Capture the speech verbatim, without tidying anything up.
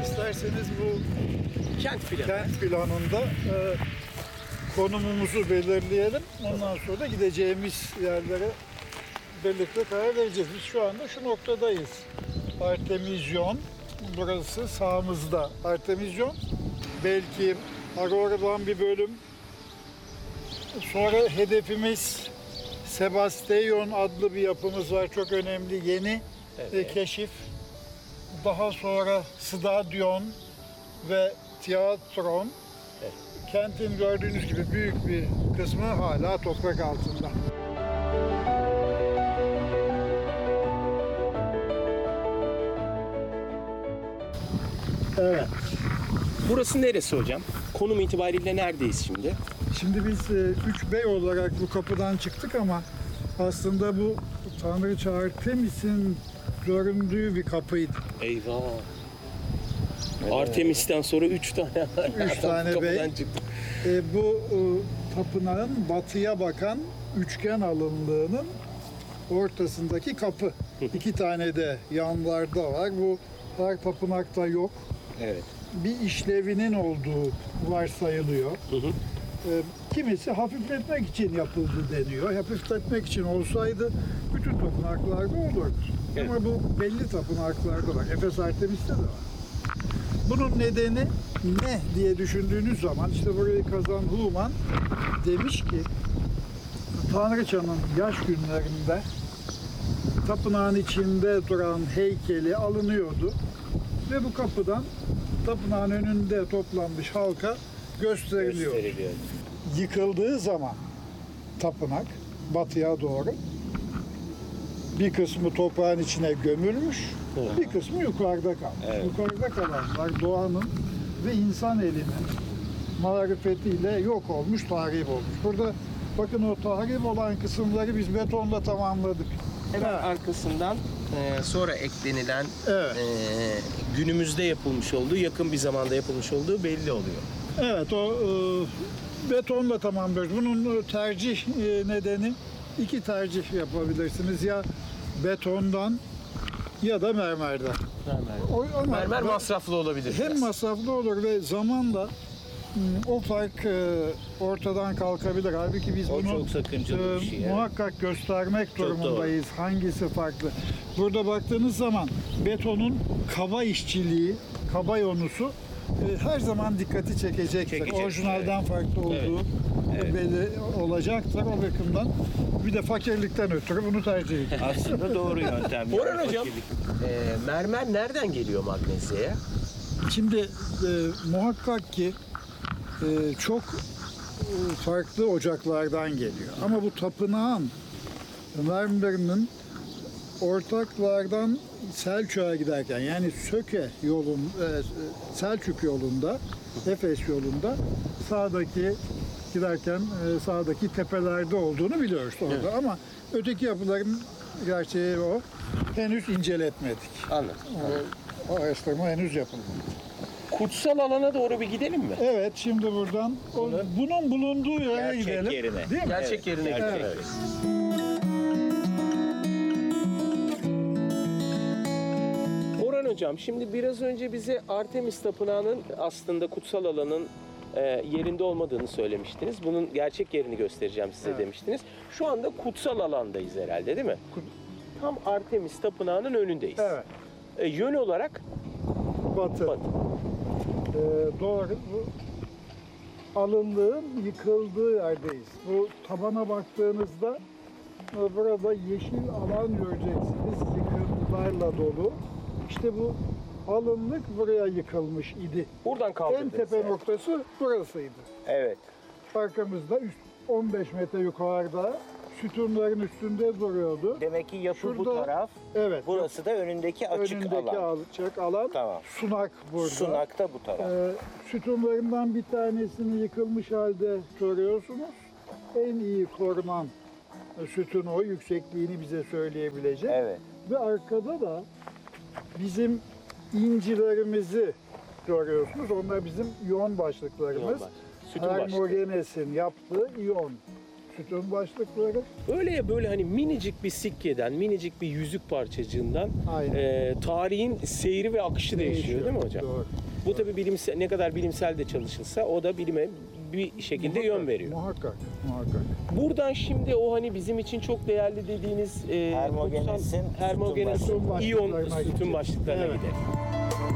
İsterseniz bu Kent planı. kent planında e, konumumuzu belirleyelim. Ondan sonra da gideceğimiz yerlere birlikte karar vereceğiz. Biz şu anda şu noktadayız. Artemizyon, burası sağımızda. Artemizyon, belki Agora'dan bir bölüm. Sonra hedefimiz Sebastion adlı bir yapımız var. Çok önemli, yeni Evet. e, keşif. Daha sonra Stadyon ve Tiyatron. Evet. Kentin gördüğünüz gibi büyük bir kısmı hala toprak altında. Evet. Burası neresi hocam? Konum itibariyle neredeyiz şimdi? Şimdi biz üç bey olarak bu kapıdan çıktık ama aslında bu Tanrıça Artemis'in göründüğü bir kapıydı. Eyvah. Artemis'ten sonra üç tane Üç tane kapıdan bey. çıktık. E, bu e, tapınağın batıya bakan üçgen alınlığının ortasındaki kapı. İki tane de yanlarda var. Bu her tapınakta yok. Evet. Bir işlevinin olduğu varsayılıyor. Hı hı. E, kimisi hafifletmek için yapıldı deniyor. Hafifletmek için olsaydı bütün tapınaklarda olurdu. Evet. Ama bu belli tapınaklarda var. Efes Artemis'te de var. Bunun nedeni ne diye düşündüğünüz zaman işte burayı kazan Human demiş ki Tanrıçanın yaş günlerinde tapınağın içinde duran heykeli alınıyordu ve bu kapıdan tapınağın önünde toplanmış halka gösteriliyor. Gösteriliyor. Yıkıldığı zaman tapınak batıya doğru bir kısmı toprağın içine gömülmüş, Evet. bir kısmı yukarıda kalmış. Evet. Yukarıda kalanlar doğanın ve insan elinin marifetiyle yok olmuş, tahrip olmuş. Burada bakın o tahrip olan kısımları biz betonla tamamladık. Hemen arkasından e, sonra eklenilen Evet. e, günümüzde yapılmış olduğu, yakın bir zamanda yapılmış olduğu belli oluyor. Evet, o e, betonla tamamlıyoruz. Bunun e, tercih e, nedeni iki tercih yapabilirsiniz. Ya betondan ya da mermerden. Mermer. O, ama Mermer ben- masraflı olabilir. Hem biraz. masraflı olur ve zamanla m, o fark e, ortadan kalkabilir. Halbuki biz O bunu çok sakıncalı bir şey, evet. muhakkak göstermek Çok durumundayız. Hangisi farklı? Burada baktığınız zaman betonun kaba işçiliği, kaba yonusu e, her zaman dikkati çekecektir. Çekecek, Orijinalden farklı olduğu Evet. belli olacaktır o bakımdan. Bir de fakirlikten ötürü bunu tercih ediyoruz. Aslında doğru yöntem. Orhan Yani hocam, fakirlik. e, mermer nereden geliyor magnezyaya? Şimdi e, muhakkak ki e, çok e, farklı ocaklardan geliyor. Ama bu tapınağın mermerinin ortaklardan Selçuk'a giderken yani Söke yolun e, Selçuk yolunda, Efes yolunda sağdaki giderken e, sağdaki tepelerde olduğunu biliyoruz orada. Evet. Ama öteki yapıların gerçeği o. Henüz inceletmedik. Anladım. O, o araştırma henüz yapılmadı. Kutsal alana doğru bir gidelim mi? Evet, şimdi buradan o, bunun bulunduğu yere Gerçek gidelim. yerine. Değil mi? Gerçek Evet, yerine gerçek gidelim. yerine. Orhan hocam, şimdi biraz önce bize Artemis Tapınağı'nın aslında kutsal alanın e, yerinde olmadığını söylemiştiniz. Bunun gerçek yerini göstereceğim size Evet. demiştiniz. Şu anda kutsal alandayız herhalde, değil mi? Tam Artemis Tapınağı'nın önündeyiz. Evet. E, yön olarak Batı. batı. Ee, doğru. Bu alınlığın yıkıldığı yerdeyiz. Bu tabana baktığınızda e, burada yeşil alan göreceksiniz. Yıkıntılarla dolu. İşte bu alınlık buraya yıkılmış idi. Buradan En kaldırdınız. tepe yani. noktası burasıydı. Evet. Arkamızda üst on beş metre yukarıda sütunların üstünde duruyordu. Demek ki yapı bu Şurada- taraf. Evet. Burası da önündeki açık önündeki alan. açık alan. Tamam. Sunak burada. Sunak da bu taraf. Ee, sütunlarından bir tanesini yıkılmış halde görüyorsunuz. En iyi korunan sütun o, yüksekliğini bize söyleyebilecek. Evet. Ve arkada da bizim incilerimizi görüyorsunuz. Onlar bizim iyon başlıklarımız. İyon baş- sütun başlıkları. Hermogenes'in yaptığı iyon. sütun başlıkları. Öyle ya böyle hani minicik bir sikkeden, minicik bir yüzük parçacığından Aynen. e, tarihin seyri ve akışı değişiyor, değil mi hocam? Doğru. Bu tabii bilimsel, ne kadar bilimsel de çalışılsa o da bilime bir şekilde Muhakkak, yön veriyor. Muhakkak, muhakkak. Buradan şimdi o hani bizim için çok değerli dediğiniz e, Hermogenesin kutsal- sütun hermogenesin başlıklarına iyon gideceğiz. sütun başlıklarına Evet. gidelim.